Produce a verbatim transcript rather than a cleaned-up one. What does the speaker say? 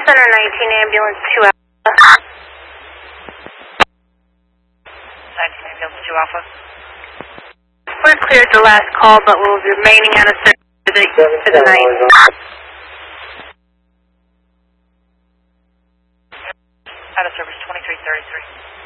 Center nineteen ambulance two Alpha. nineteen ambulance two Alpha. We're cleared the last call, but we'll be remaining out of service for the, for the night. Out of service twenty-three thirty-three.